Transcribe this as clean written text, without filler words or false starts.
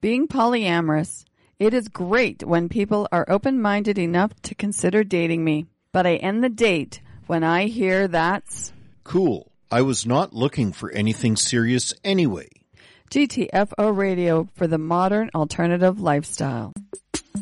being polyamorous. It is great when people are open-minded enough to consider dating me. But I end the date when I hear that's... Cool. I was not looking for anything serious anyway. GTFO Radio for the modern alternative lifestyle.